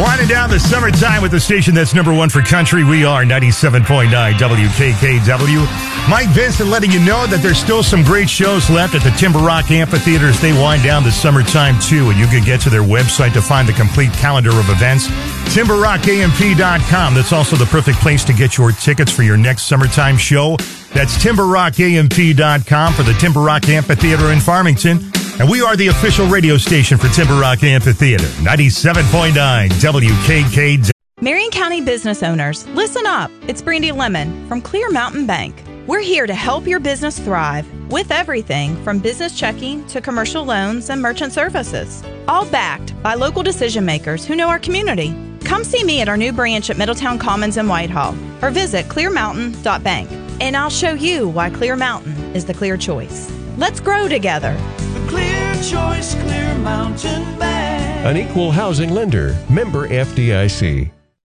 Winding down the summertime with the station that's number one for country. We are 97.9 WKKW. Mike Vincent letting you know that there's still some great shows left at the Timber Rock Amphitheater as they wind down the summertime too. And you can get to their website to find the complete calendar of events. TimberRockAMP.com. That's also the perfect place to get your tickets for your next summertime show. That's TimberRockAMP.com for the Timber Rock Amphitheater in Farmington. And we are the official radio station for Timber Rock Amphitheater, 97.9 WKKW. Marion County business owners, listen up. It's Brandy Lemon from Clear Mountain Bank. We're here to help your business thrive with everything from business checking to commercial loans and merchant services, all backed by local decision makers who know our community. Come see me at our new branch at Middletown Commons in Whitehall or visit clearmountain.bank, and I'll show you why Clear Mountain is the clear choice. Let's grow together. The clear choice, Clear Mountain Bank. An equal housing lender, member FDIC.